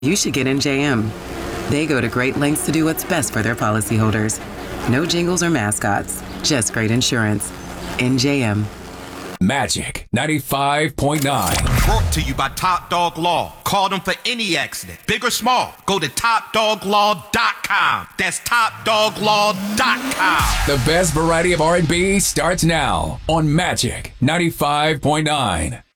You should get NJM. They go to great lengths to do what's best for their policyholders. No jingles or mascots, just great insurance. NJM. Magic 95.9. Brought to you by Top Dog Law. Call them for any accident, big or small. Go to TopDogLaw.com. That's TopDogLaw.com. The best variety of R&B starts now on Magic 95.9.